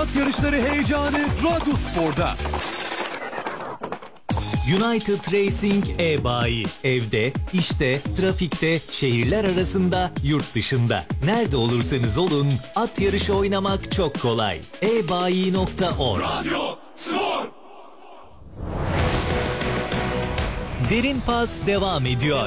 At yarışları heyecanı Radyospor'da. United Racing e-bayi. Evde, işte, trafikte, şehirler arasında, yurt dışında. Nerede olursanız olun, at yarışı oynamak çok kolay. ebayi.org. Radyo Spor. Derin Pas devam ediyor.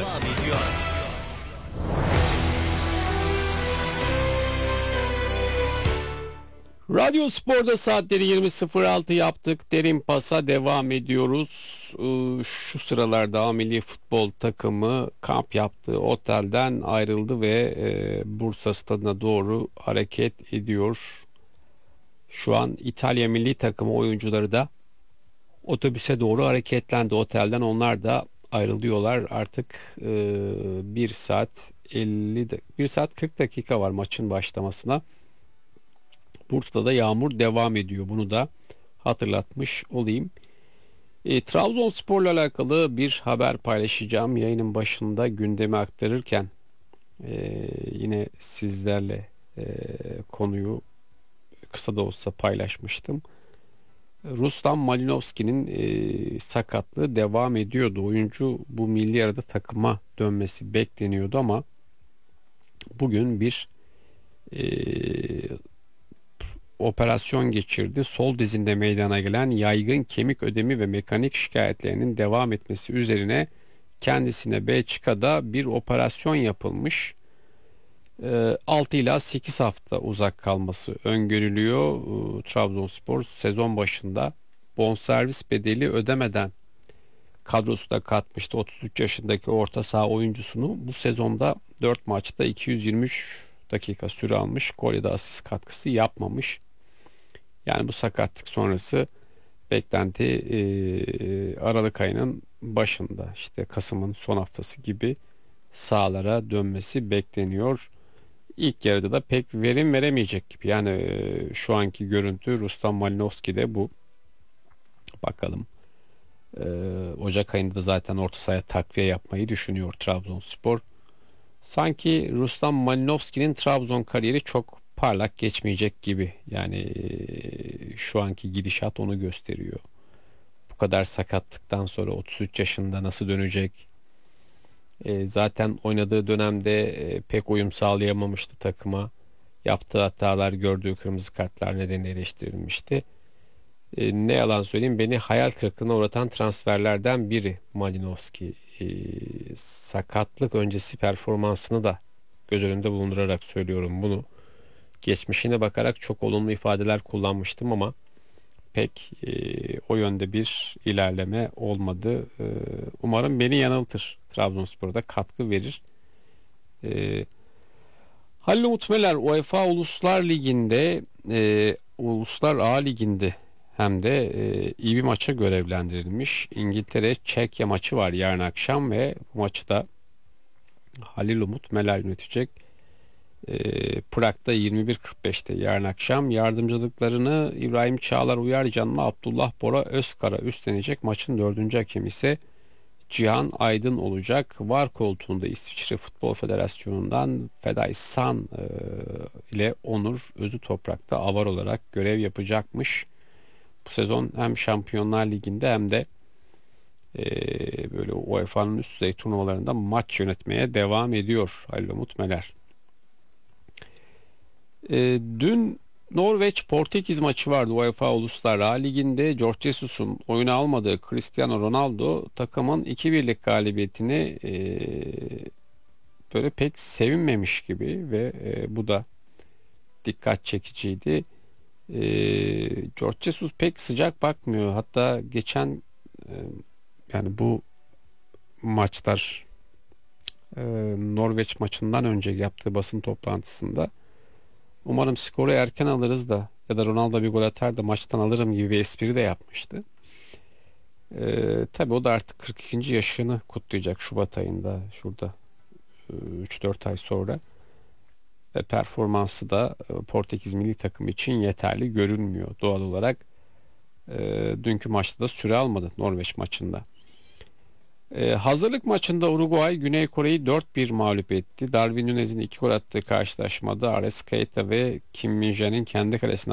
Radyo Spor'da saatleri 20.06 yaptık. Derin Pas'a devam ediyoruz. Şu sıralarda A Milli Futbol takımı kamp yaptığı otelden ayrıldı ve Bursa stadına doğru hareket ediyor. Şu an İtalya Milli takımı oyuncuları da otobüse doğru hareketlendi. Otelden onlar da ayrılıyorlar. Artık 1 saat 1 saat 40 dakika var maçın başlamasına. Bursa'da yağmur devam ediyor. Bunu da hatırlatmış olayım. Trabzonspor'la alakalı bir haber paylaşacağım. Yayının başında gündemi aktarırken yine sizlerle konuyu kısa da olsa paylaşmıştım. Ruslan Malinovski'nin sakatlığı devam ediyordu. Oyuncu bu milli arada takıma dönmesi bekleniyordu ama bugün bir operasyon geçirdi. Sol dizinde meydana gelen yaygın kemik ödemi ve mekanik şikayetlerinin devam etmesi üzerine kendisine Belçika'da bir operasyon yapılmış. 6 ila 8 hafta uzak kalması öngörülüyor. Trabzonspor sezon başında bonservis bedeli ödemeden kadrosu da katmıştı. 33 yaşındaki orta saha oyuncusunu bu sezonda 4 maçta 223 dakika süre almış. Gol ya da asist katkısı yapmamış. Yani bu sakatlık sonrası beklenti Aralık ayının başında, işte Kasım'ın son haftası gibi sahalara dönmesi bekleniyor. İlk yarıda da pek verim veremeyecek gibi. Yani şu anki görüntü Ruslan Malinovski'de bu. Bakalım. Ocak ayında zaten orta sahaya takviye yapmayı düşünüyor Trabzonspor. Sanki Ruslan Malinovski'nin Trabzon kariyeri çok parlak geçmeyecek gibi. Yani şu anki gidişat onu gösteriyor. Bu kadar sakatlıktan sonra 33 yaşında nasıl dönecek? Zaten oynadığı dönemde pek uyum sağlayamamıştı takıma. Yaptığı hatalar, gördüğü kırmızı kartlar nedeniyle eleştirilmişti. Ne yalan söyleyeyim, beni hayal kırıklığına uğratan transferlerden biri Malinovski. Sakatlık öncesi performansını da göz önünde bulundurarak söylüyorum bunu. Geçmişine bakarak çok olumlu ifadeler kullanmıştım ama pek o yönde bir ilerleme olmadı. Umarım beni yanıltır. Trabzonspor'da katkı verir. Halil Umut Meler UEFA Uluslar Ligi'nde Uluslar A Ligi'nde hem de iyi bir maça görevlendirilmiş. İngiltere Çekya maçı var yarın akşam ve bu maçı da Halil Umut Meler yönetecek. Prag'da 21.45'te yarın akşam. Yardımcılıklarını İbrahim Çağlar Uyarcan'la Abdullah Bora Özkara üstlenecek. Maçın 4. hakemi ise Cihan Aydın olacak. VAR koltuğunda İsviçre Futbol Federasyonu'ndan Fedai San ile Onur Özü Toprak'ta avar olarak görev yapacakmış. Bu sezon hem Şampiyonlar Ligi'nde hem de böyle UEFA'nın üst düzey turnuvalarında maç yönetmeye devam ediyor Halil Umut Meler. Dün Norveç Portekiz maçı vardı UEFA Uluslar A Ligi'nde. George Jesus'un oyuna almadığı Cristiano Ronaldo takımın 2-1'lik galibiyetini böyle pek sevinmemiş gibi ve bu da dikkat çekiciydi. George Jesus pek sıcak bakmıyor. Hatta geçen yani bu maçlar Norveç maçından önce yaptığı basın toplantısında umarım skoru erken alırız da ya da Ronaldo bir gol atar da maçtan alırım gibi bir espri de yapmıştı. Tabii o da artık 42. yaşını kutlayacak Şubat ayında, şurada 3-4 ay sonra. Ve performansı da Portekiz milli takımı için yeterli görünmüyor doğal olarak. Dünkü maçta da süre almadı Norveç maçında. Hazırlık maçında Uruguay Güney Kore'yi 4-1 mağlup etti. Darwin Nunez'in 2 gol attığı karşılaşmada Arrascaeta ve Kim Min-jae'nin kendi kalesine